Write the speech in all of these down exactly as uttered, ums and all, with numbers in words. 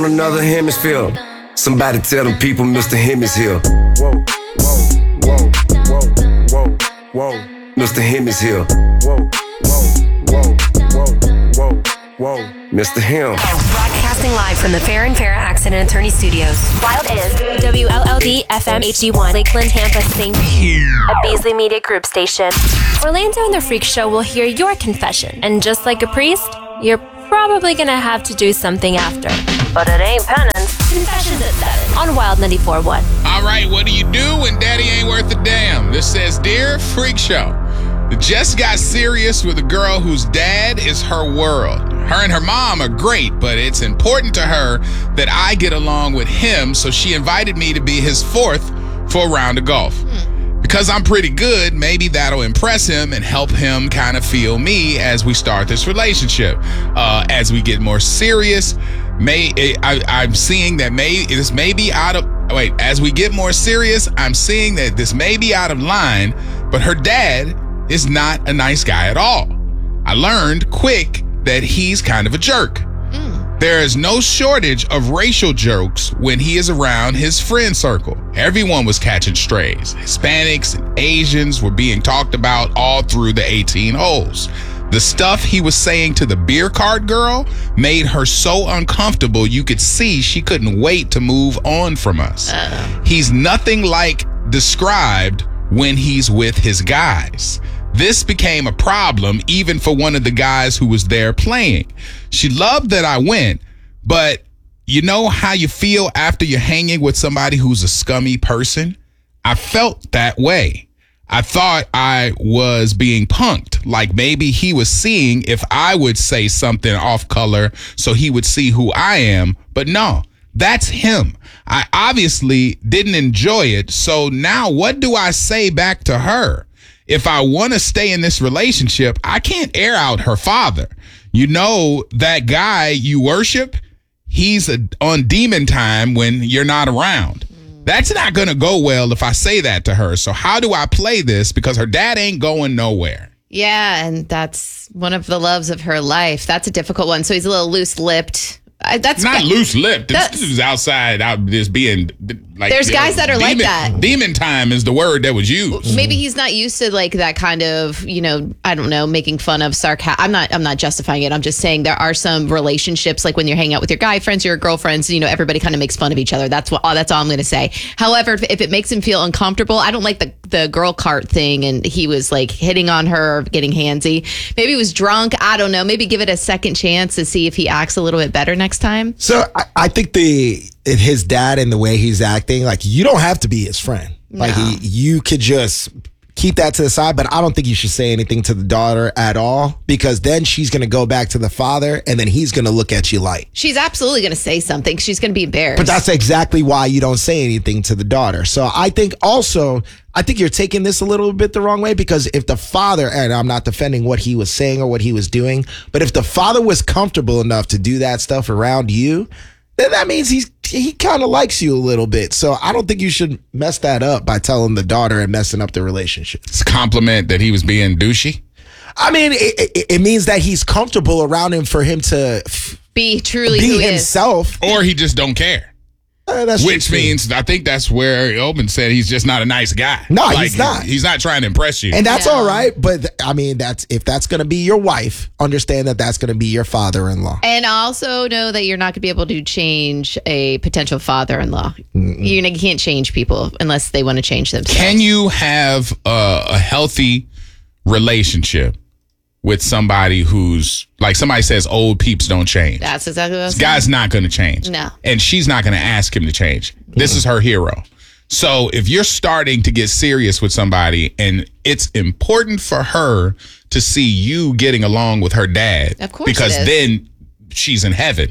Another hemisphere. Somebody tell them people Mister Him is here. Whoa, whoa, whoa, whoa, whoa, whoa. Mister Him is here. Whoa, whoa, whoa, whoa, whoa, whoa. Mister Him. Broadcasting live from the Farrah and Farrah Accident Attorney Studios. Wild is W L L D F M H D one, Lakeland, Tampa, Saint Pete, a Beasley Media Group station. Orlando and the Freak Show will hear your confession, and just like a priest, you're probably gonna have to do something after. But it ain't penance. Confessions at seven on Wild ninety-four point one. All right, what do you do when daddy ain't worth a damn? This says, Dear Freak Show, just got serious with a girl whose dad is her world. Her and her mom are great, but it's important to her that I get along with him, so she invited me to be his fourth for a round of golf. Hmm. Because I'm pretty good, maybe that'll impress him and help him kind of feel me as we start this relationship. Uh, as we get more serious, may I, I'm seeing that may this may be out of wait. As we get more serious, I'm seeing that this may be out of line, but her dad is not a nice guy at all. I learned quick that he's kind of a jerk. Mm. There is no shortage of racial jokes when he is around his friend circle. Everyone was catching strays. Hispanics and Asians were being talked about all through the eighteen holes. The stuff he was saying to the beer cart girl made her so uncomfortable you could see she couldn't wait to move on from us. Uh-oh. He's nothing like described when he's with his guys. This became a problem even for one of the guys who was there playing. She loved that I went, but you know how you feel after you're hanging with somebody who's a scummy person? I felt that way. I thought I was being punked, like maybe he was seeing if I would say something off color so he would see who I am, but no, that's him. I obviously didn't enjoy it, so now what do I say back to her? If I want to stay in this relationship, I can't air out her father. You know, that guy you worship, he's a, on demon time when you're not around. That's not going to go well if I say that to her. So how do I play this? Because her dad ain't going nowhere. Yeah, and that's one of the loves of her life. That's a difficult one. So he's a little loose-lipped. I, that's not ga- loose-lipped. This is outside, out just being like. There's guys know, that are demon, like that. Demon time is the word that was used. Maybe he's not used to like that kind of, you know, I don't know, making fun of sarcasm. I'm not. I'm not justifying it. I'm just saying there are some relationships like when you're hanging out with your guy friends, your girlfriends. You know, everybody kind of makes fun of each other. That's what. Oh, that's all I'm going to say. However, if, if it makes him feel uncomfortable, I don't like the the girl cart thing. And he was like hitting on her, getting handsy. Maybe he was drunk. I don't know. Maybe give it a second chance to see if he acts a little bit better next time. So I, I think the his dad and the way he's acting, like you don't have to be his friend. Like No. he, you could just keep that to the side. But I don't think you should say anything to the daughter at all, because then she's going to go back to the father and then he's going to look at you like. She's absolutely going to say something. She's going to be embarrassed. But that's exactly why you don't say anything to the daughter. So I think also, I think you're taking this a little bit the wrong way, because if the father, and I'm not defending what he was saying or what he was doing, but if the father was comfortable enough to do that stuff around you, then that means he's he kind of likes you a little bit. So I don't think you should mess that up by telling the daughter and messing up the relationship. It's a compliment that he was being douchey. I mean, it, it, it means that he's comfortable around him for him to f- be truly be who he is. himself. Or he just don't care. Uh, that's Which true. means, I think that's where Oben said he's just not a nice guy. No, like, he's not. He's not trying to impress you. And that's Yeah. all right. But th- I mean, that's if that's going to be your wife, understand that that's going to be your father-in-law. And also know that you're not going to be able to change a potential father-in-law. You, you can't change people unless they want to change themselves. Can you have a, a healthy relationship with somebody who's, like somebody says, old peeps don't change? That's exactly what I was This guy's not going to change. No. And she's not going to ask him to change. This is her hero. So if you're starting to get serious with somebody and it's important for her to see you getting along with her dad, Of course because it is. then she's in heaven.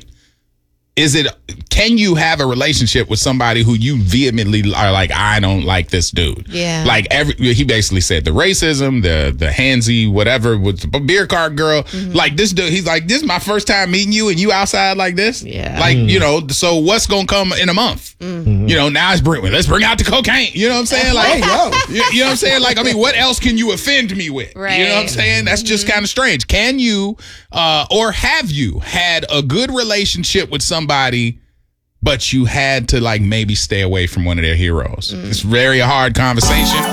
Is it, can you have a relationship with somebody who you vehemently are like, I don't like this dude? Yeah. Like every, he basically said the racism, the, the handsy, whatever with the beer cart girl. Mm-hmm. Like this dude, he's like, this is my first time meeting you and you outside like this. Yeah. Like, you know, so what's going to come in a month? Mm-hmm. You know, now it's bring, let's bring out the cocaine. You know what I'm saying? Like, Hey, yo. you, you know what I'm saying? Like, I mean, what else can you offend me with? You know what I'm Right. saying? That's just kind of strange. Can you, uh, or have you had a good relationship with somebody but you had to like maybe stay away from one of their heroes. It's very hard conversation.